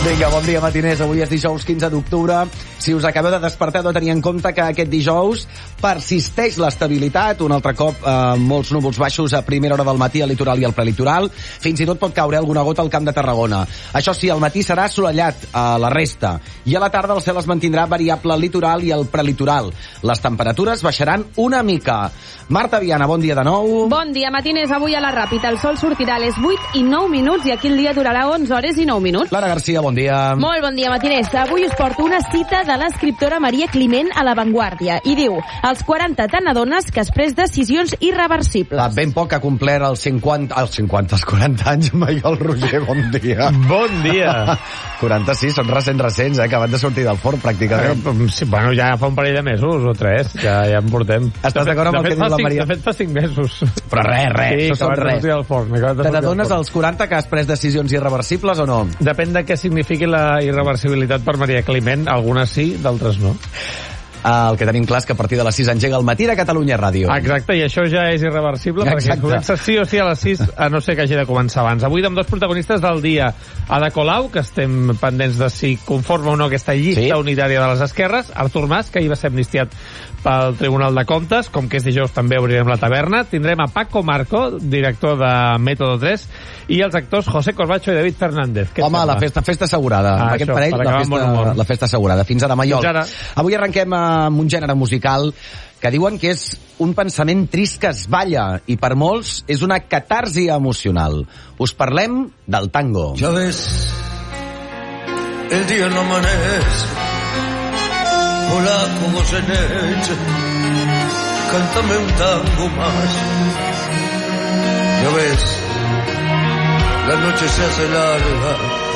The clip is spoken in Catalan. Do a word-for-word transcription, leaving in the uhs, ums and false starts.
Vinga, bon dia, matiners. Avui és dijous quinze d'octubre. Si us acabeu de despertar, heu de tenir en compte que aquest dijous persisteix l'estabilitat. Un altre cop, eh, molts núvols baixos a primera hora del matí al litoral i al prelitoral. Fins i tot pot caure alguna gota al Camp de Tarragona. Això sí, al matí serà assolellat a la resta. I a la tarda el cel es mantindrà variable al litoral i al prelitoral. Les temperatures baixaran una mica. Marta Viana, bon dia de nou. Bon dia, matiners. Avui a la Ràpita el sol sortirà a les vuit i nou minuts i aquí el dia durarà onze hores i nou minuts. Clara Garcia, bon dia. Molt bon dia, matiners. Avui us porto una cita de l'escriptora Maria Climent a La Vanguardia i diu: als quaranta te n'adones que has pres decisions irreversibles. Ah, ben poc ha complert els cinquanta, els cinquanta, els quaranta anys, Maiol Roger, bon dia. Bon dia. quaranta, sí, són recents, recents, eh, acabat de sortir del forn, pràcticament. Eh, sí, bueno, ja fa un parell de mesos o tres, ja, ja en portem. Estàs d'acord amb el que diu la Maria? De fet, fa cinc mesos. Però res, res, sí, això són res. De Te n'adones als quaranta que has pres decisions irreversibles o no? Depèn de què signifiqui la irreversibilitat per Maria Climent. Algunes sí, d'altres no. Uh, el que tenim clar és que a partir de les sis engega el Matí de Catalunya Ràdio. Exacte, i això ja és irreversible. Exacte. Perquè comença sí o sí a les sis, a no ser que hagi de començar abans. Avui amb dos protagonistes del dia. Ada Colau, que estem pendents de si conforma o no aquesta llista sí. unitària de les esquerres. Artur Mas, que ahir va ser amnistiat pel Tribunal de Comptes, com que és dijous també obrirem la taverna. Tindrem a Paco Marco, director de Método tres, i els actors José Corbacho i David Fernández. Què Home, la festa, festa assegurada. Ah, amb aquest això, parell, la festa, la festa assegurada. Fins ara, Maiol. Fins ara. Avui arrenquem amb un gènere musical que diuen que és un pensament trist que es balla i per molts és una catarsi emocional. Us parlem del tango. Ya ves, el día no amanece, polaco Goyeneche, cántame un tango más. Ya ves, la noche se hace larga